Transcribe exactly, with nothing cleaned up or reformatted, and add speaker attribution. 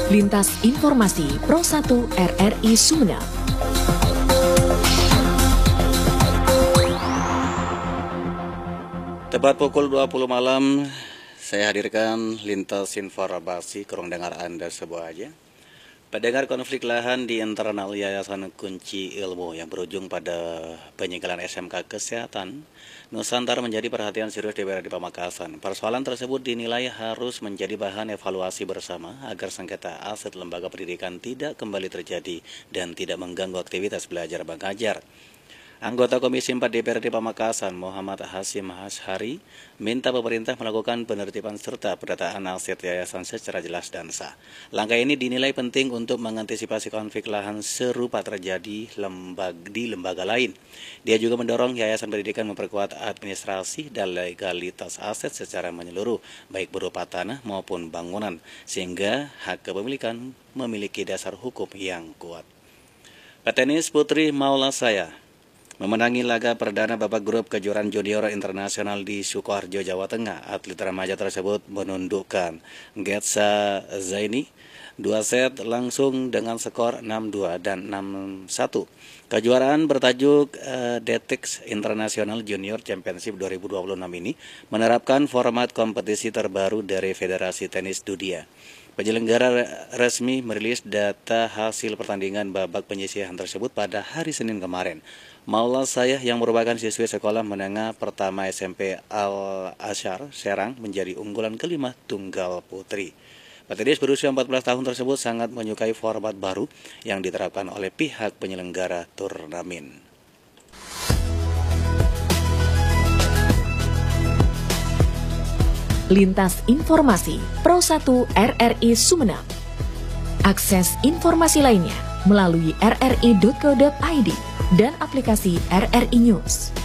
Speaker 1: Lintas Informasi Pro satu R R I Sumeneb.
Speaker 2: Tepat pukul dua puluh malam, saya hadirkan Lintas Informasi, kurang dengar Anda sebuah aja. Pendengar, konflik lahan di internal Yayasan Kunci Ilmu yang berujung pada penyegelan S M K Kesehatan Nusantara menjadi perhatian serius D P R di Pamekasan. Persoalan tersebut dinilai harus menjadi bahan evaluasi bersama agar sengketa aset lembaga pendidikan tidak kembali terjadi dan tidak mengganggu aktivitas belajar mengajar. Anggota Komisi empat D P R D Pamekasan, Muhammad Hasim Hashari, minta pemerintah melakukan penertiban serta pendataan aset yayasan secara jelas dan sah. Langkah ini dinilai penting untuk mengantisipasi konflik lahan serupa terjadi lembaga, di lembaga lain. Dia juga mendorong yayasan pendidikan memperkuat administrasi dan legalitas aset secara menyeluruh, baik berupa tanah maupun bangunan, sehingga hak kepemilikan memiliki dasar hukum yang kuat. Petenis putri Maulasaya memenangi laga perdana babak grup kejuaraan junior internasional di Sukoharjo, Jawa Tengah. Atlet remaja tersebut menundukkan Getsa Zaini dua set langsung dengan skor enam dua dan enam satu. Kejuaraan bertajuk uh, Detex International Junior Championship dua ribu dua puluh enam ini menerapkan format kompetisi terbaru dari Federasi Tenis Dunia. Penyelenggara resmi merilis data hasil pertandingan babak penyisihan tersebut pada hari Senin kemarin. Maulasaya yang merupakan siswi sekolah menengah pertama S M P Al-Azhar Serang menjadi unggulan kelima tunggal putri. Petenis berusia empat belas tahun tersebut sangat menyukai format baru yang diterapkan oleh pihak penyelenggara turnamen.
Speaker 1: Lintas Informasi Pro satu R R I Sumeneb. Akses informasi lainnya melalui r r i titik co titik i d dan aplikasi R R I News.